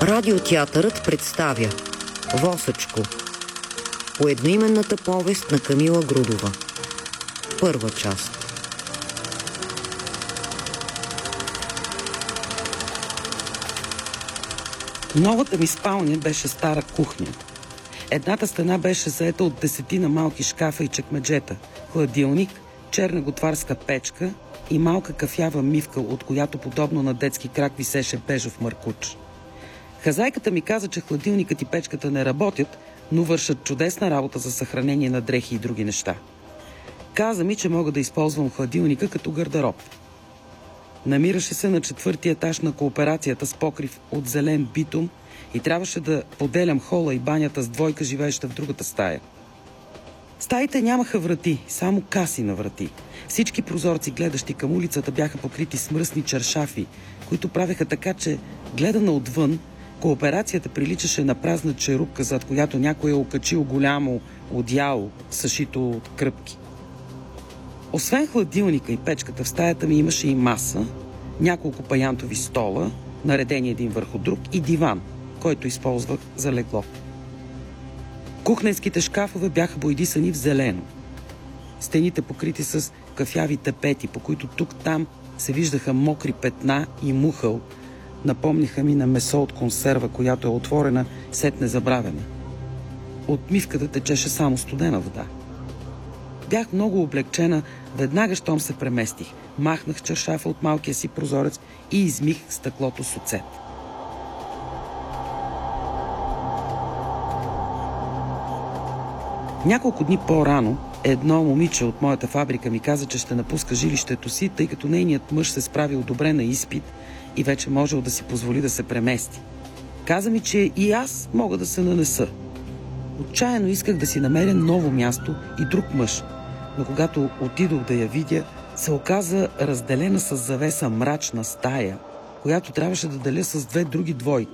Радиотеатърът представя Восъчко, по едноименната повест на Камила Грудова. Първа част. Новата ми спалня беше стара кухня. Едната стена беше заета от 10 малки шкафа и чекмеджета, хладилник, черна готварска печка и малка кафява мивка, от която подобно на детски крак висеше бежов маркуч. Хазайката ми каза, че хладилникът и печката не работят, но вършат чудесна работа за съхранение на дрехи и други неща. Каза ми, че мога да използвам хладилника като гардероб. Намираше се на 4-ти етаж на кооперацията с покрив от зелен битум и трябваше да поделям хола и банята с двойка, живееща в другата стая. Стаите нямаха врати, само каси на врати. Всички прозорци, гледащи към улицата, бяха покрити с мръсни чаршафи, които правеха така, че, гледана отвън, кооперацията приличаше на празна черупка, зад която някой е окачил голямо одеяло, съшито от кръпки. Освен хладилника и печката в стаята ми имаше и маса, няколко паянтови стола, наредени един върху друг, и диван, който използвах за легло. Кухненските шкафове бяха боядисани в зелено. Стените покрити с кафяви тапети, по които тук-там се виждаха мокри петна и мухъл, напомниха ми на месо от консерва, която е отворена, сетне забравена. От мивката течеше само студена вода. Бях много облегчена, веднага щом се преместих. Махнах чаршафа от малкия си прозорец и измих стъклото с оцет. Няколко дни по-рано едно момиче от моята фабрика ми каза, че ще напуска жилището си, тъй като нейният мъж се справил добре на изпит и вече можел да си позволи да се премести. Каза ми, че и аз мога да се нанеса. Отчаяно исках да си намеря ново място и друг мъж, но когато отидох да я видя, се оказа разделена с завеса мрачна стая, която трябваше да деля с 2 други двойки.